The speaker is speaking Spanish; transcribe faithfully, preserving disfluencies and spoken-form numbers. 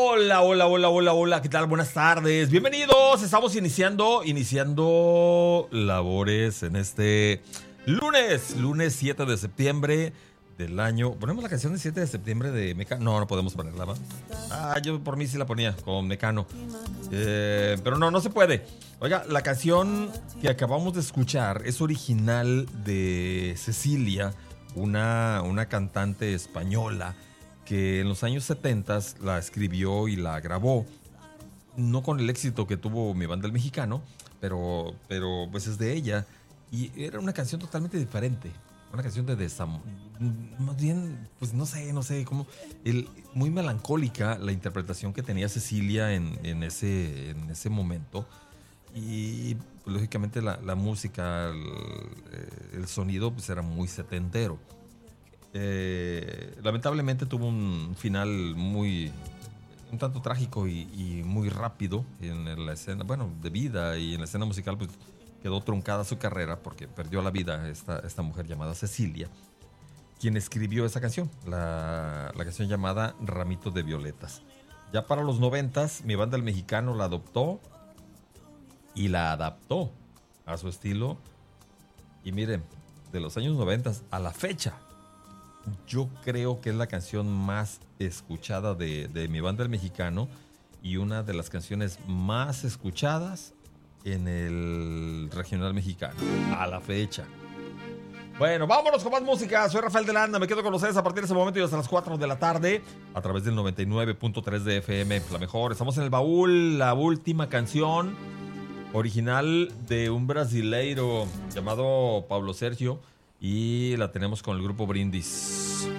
Hola, hola, hola, hola, hola, ¿qué tal? Buenas tardes, bienvenidos. Estamos iniciando, iniciando labores en este lunes, lunes siete de septiembre del año. ¿Ponemos la canción de siete de septiembre de Mecano? No, no podemos ponerla, ¿va? Ah, yo por mí sí la ponía con Mecano. Eh, pero no, no se puede. Oiga, la canción que acabamos de escuchar es original de Cecilia, una, una cantante española que en los años setenta la escribió y la grabó. No con el éxito que tuvo Mi Banda el Mexicano, pero, pero pues es de ella. Y era una canción totalmente diferente. Una canción de desamor. Más bien, pues no sé, no sé, como el, muy melancólica la interpretación que tenía Cecilia en, en, ese, en ese momento. Y pues, lógicamente la, la música, el, el sonido, pues era muy setentero. Eh, lamentablemente tuvo un final muy un tanto trágico y, y muy rápido en la escena, bueno, de vida, y en la escena musical pues quedó truncada su carrera porque perdió la vida esta, esta mujer llamada Cecilia, quien escribió esa canción, la, la canción llamada Ramito de Violetas. Ya para los noventas, Mi Banda el Mexicano la adoptó y la adaptó a su estilo, y miren, de los años noventas a la fecha, yo creo que es la canción más escuchada de, de Mi Banda el Mexicano y una de las canciones más escuchadas en el regional mexicano a la fecha. Bueno, vámonos con más música. Soy Rafael de Landa, me quedo con ustedes a partir de ese momento y hasta las cuatro de la tarde a través del noventa y nueve punto tres de F M, la mejor. Estamos en el baúl, la última canción original de un brasileiro llamado Pablo Sergio, y la tenemos con el grupo Brindis.